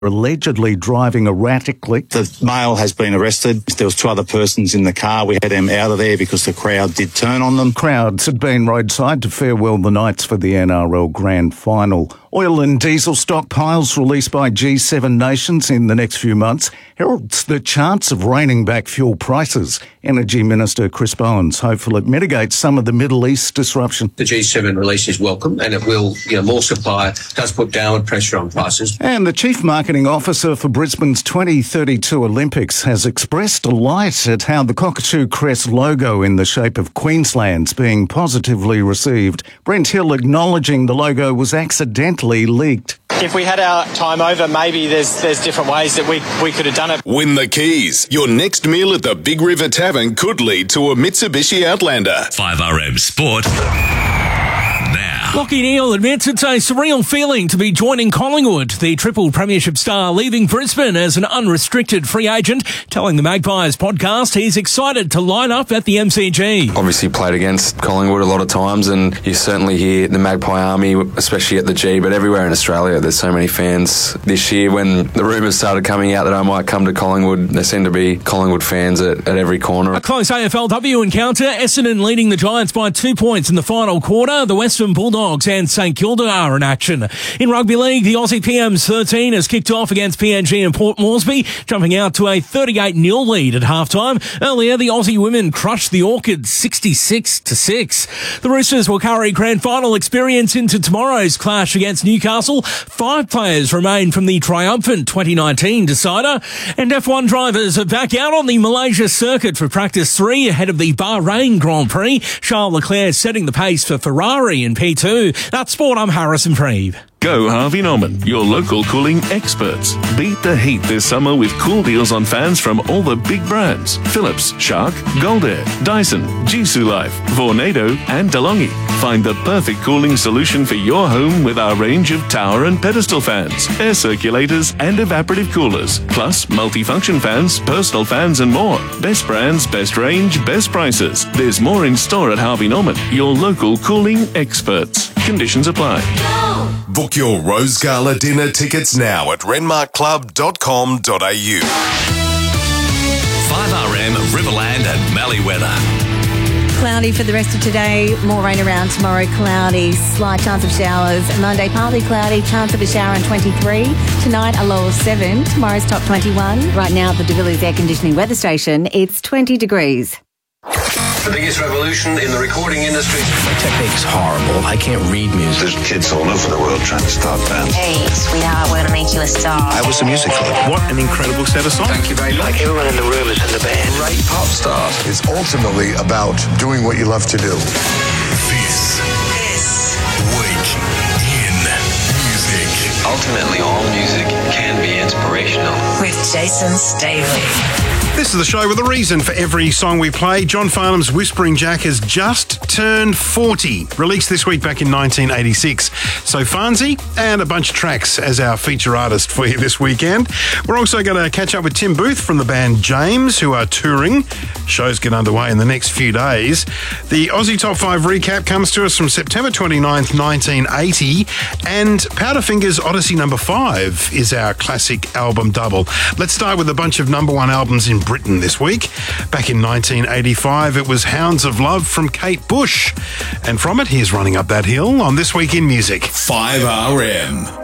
allegedly driving erratically. The male has been arrested. There was 2 other persons in the car. We had them out of there because the crowd did turn on them. Crowds had been roadside to farewell the Knights for the NRL Grand Final. Oil and diesel stockpiles released by G7 nations in the next few months heralds the chance of reining back fuel prices. Energy Minister Chris Bowen's hopeful it mitigates some of the Middle East disruption. The G7 release is welcome and it will, more supply does put downward pressure on prices. And the Chief Marketing Officer for Brisbane's 2032 Olympics has expressed delight at how the Cockatoo Crest logo in the shape of Queensland's being positively received. Brent Hill acknowledging the logo was accidentally leaked. If we had our time over, maybe there's different ways that we could have done it. Win the keys. Your next meal at the Big River Tavern could lead to a Mitsubishi Outlander. 5RM Sport. Now. Lachie Neale admits it's a surreal feeling to be joining Collingwood. The triple premiership star leaving Brisbane as an unrestricted free agent, telling the Magpies podcast he's excited to line up at the MCG. Obviously played against Collingwood a lot of times, and you certainly hear the Magpie Army, especially at the G, but everywhere in Australia. There's so many fans. This year, when the rumours started coming out that I might come to Collingwood, there seem to be Collingwood fans at every corner. A close AFLW encounter, Essendon leading the Giants by 2 points in the final quarter. The Western Bulldogs and St Kilda are in action. In rugby league, the Aussie PM's 13 has kicked off against PNG and Port Moresby, jumping out to a 38-0 lead at halftime. Earlier, the Aussie women crushed the Orchids 66-6. The Roosters will carry grand final experience into tomorrow's clash against Newcastle. 5 players remain from the triumphant 2019 decider. And F1 drivers are back out on the Malaysia circuit for practice 3 ahead of the Bahrain Grand Prix. Charles Leclerc setting the pace for Ferrari in P2. That's Sport, I'm Harrison Freeb. Go Harvey Norman, your local cooling experts. Beat the heat this summer with cool deals on fans from all the big brands. Philips, Shark, Goldair, Dyson, Jisoo Life, Vornado and DeLonghi. Find the perfect cooling solution for your home with our range of tower and pedestal fans, air circulators and evaporative coolers, plus multifunction fans, personal fans and more. Best brands, best range, best prices. There's more in store at Harvey Norman, your local cooling experts. Conditions apply. Book your Rose Gala dinner tickets now at renmarkclub.com.au. 5RM Riverland and Mallee weather. Cloudy for the rest of today, more rain around tomorrow, cloudy, slight chance of showers. Monday, partly cloudy, chance of a shower on 23. Tonight, a low of 7. Tomorrow's top 21. Right now at the De Villiers Air Conditioning Weather Station, it's 20 degrees. The biggest revolution in the recording industry. My technique's horrible. I can't read music. There's kids all over the world trying to start bands. Hey, sweetheart, we're going to make you a star. I was the music for them. What an incredible set of songs. Thank you very much. Like everyone in the room is in the band. Great pop stars. It's ultimately about doing what you love to do. This week in music. Ultimately, all music can be inspirational. With Jason Stavely. This is the show with a reason for every song we play. John Farnham's Whispering Jack has just turned 40, released this week back in 1986. So Farnsey and a bunch of tracks as our feature artist for you this weekend. We're also going to catch up with Tim Booth from the band James, who are touring. Shows get underway in the next few days. The Aussie Top 5 recap comes to us from September 29th, 1980. And Powderfinger's Odyssey No. 5 is our classic album double. Let's start with a bunch of number 1 albums in Britain this week. Back in 1985, it was Hounds of Love from Kate Bush. And from it, here's Running Up That Hill on This Week in Music. 5RM.